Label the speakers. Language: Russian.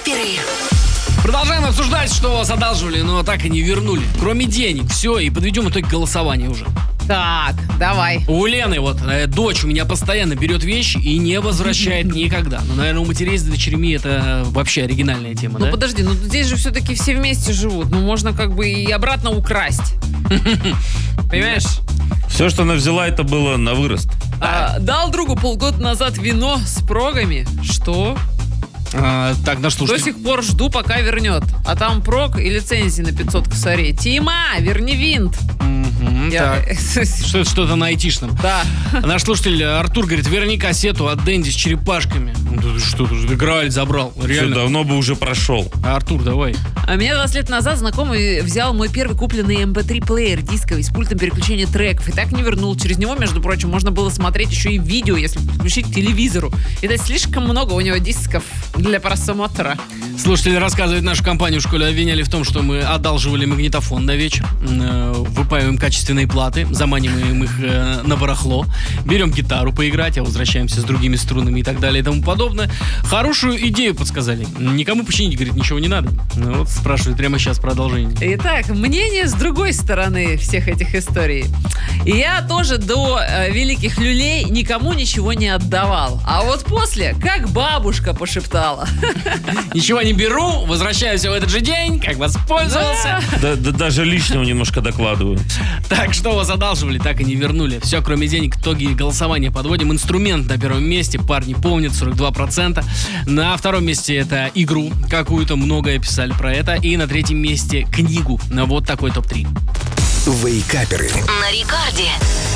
Speaker 1: Вейкаперы.
Speaker 2: Продолжаем обсуждать, что вас одалживали, но так и не вернули. Кроме денег. Все, и подведем итог голосования уже.
Speaker 3: Так, давай.
Speaker 2: У Лены дочь у меня постоянно берет вещи и не возвращает никогда. Ну, наверное, у матерей с дочерьми это вообще оригинальная тема,
Speaker 3: Ну
Speaker 2: да?
Speaker 3: подожди, ну здесь же все-таки все вместе живут. Ну можно как бы и обратно украсть. Понимаешь?
Speaker 4: Все, что она взяла, это было на вырост.
Speaker 3: Дал другу полгода назад вино с прогами. Что?
Speaker 2: Так, да что
Speaker 3: До
Speaker 2: ж.
Speaker 3: сих пор жду, пока вернет. А там прог и лицензии на 500 косарей. Тима, верни винт.
Speaker 2: Так. Что это что-то на айтишном?
Speaker 3: Да.
Speaker 2: Наш слушатель Артур говорит, верни кассету от Дэнди с черепашками. Ну, что ты Грааль забрал,
Speaker 4: Все
Speaker 2: реально.
Speaker 4: давно бы уже прошел.
Speaker 2: Артур, давай.
Speaker 3: А меня 20 лет назад знакомый взял мой первый купленный MP3-плеер дисковый с пультом переключения треков и так не вернул. Через него, между прочим, можно было смотреть еще и видео, если подключить к телевизору. Это слишком много у него дисков для просмотра.
Speaker 2: Слушатель рассказывает, нашу компанию в школе обвиняли в том, что мы одалживали магнитофон на вечер, выпаиваем качественные платы, заманиваем их на барахло, берем гитару поиграть, а возвращаемся с другими струнами и так далее и тому подобное. Хорошую идею подсказали. Никому починить, говорит, ничего не надо. Ну, вот спрашивает прямо сейчас продолжение.
Speaker 3: Итак, мнение с другой стороны всех этих историй. Я тоже до великих люлей никому ничего не отдавал. А вот после, как бабушка пошептала.
Speaker 2: Ничего не беру, возвращаюсь в этот же день, как воспользовался.
Speaker 4: Даже лишнего немножко докладываю.
Speaker 2: Так, что вас одалживали, так и не вернули. Все, кроме денег, итоги голосования подводим. Инструмент на первом месте, парни помнят, 42%. На втором месте это игру какую-то, многое писали про это. И на третьем месте книгу. Вот такой топ-3.
Speaker 1: Вейкаперы. На рекорде.